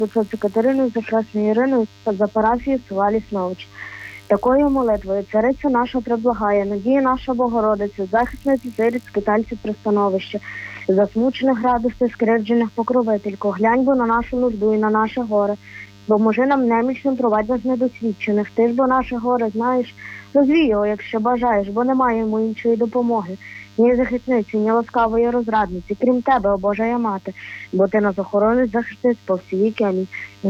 Цоцю Катериною, за Красною Іриною та за парафію села Ліснович. Такою молитвою цариця наша предблагає, надія наша Богородиця, захисниця сиріт, скитальців пристановище, засмучених радостей, скривджених покровителько, глянь бо на нашу нужду і на наше горе, бо може нам немічним провадь нас недосвідчених, ти ж бо наше горе знаєш, розвій його, якщо бажаєш, бо немає йому іншої допомоги, ні захисниці, ні ласкавої розрадниці, крім тебе, о Божа я мати, бо ти нас охорониш, захистиш по всі віки. Амінь.